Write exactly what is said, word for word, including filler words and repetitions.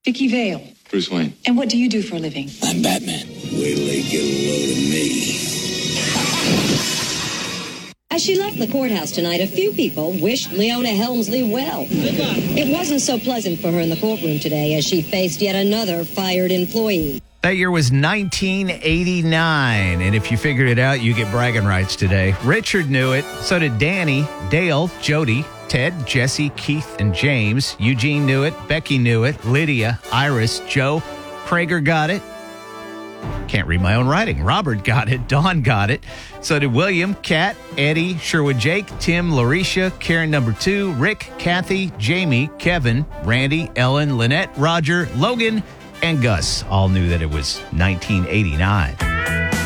Vicky Vale. Bruce Wayne. And what do you do for a living? I'm Batman. Wait till they get a load of me. As she left the courthouse tonight, a few people wished Leona Helmsley well. It wasn't so pleasant for her in the courtroom today as she faced yet another fired employee. That year was nineteen eighty-nine, and if you figured it out, you get bragging rights today. Richard knew it, so did Danny, Dale, Jody, Ted, Jesse, Keith, and James. Eugene knew it, Becky knew it, Lydia, Iris, Joe, Prager got it. Can't read my own writing. Robert got it, Dawn got it. So did William, Kat, Eddie, Sherwood Jake, Tim, Larisha, Karen number two, Rick, Kathy, Jamie, Kevin, Randy, Ellen, Lynette, Roger, Logan, and Gus all knew that it was nineteen eighty-nine.